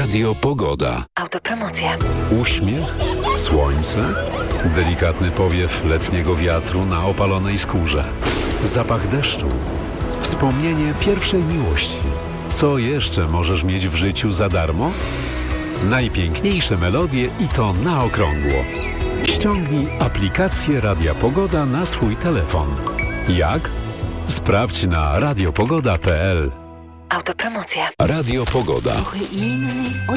Radio Pogoda. Autopromocja. Uśmiech, słońce, delikatny powiew letniego wiatru na opalonej skórze, zapach deszczu, wspomnienie pierwszej miłości. Co jeszcze możesz mieć w życiu za darmo? Najpiękniejsze melodie i to na okrągło. Ściągnij aplikację Radia Pogoda na swój telefon. Jak? Sprawdź na radiopogoda.pl. Autopromocja. Radio Pogoda. Trochę inny od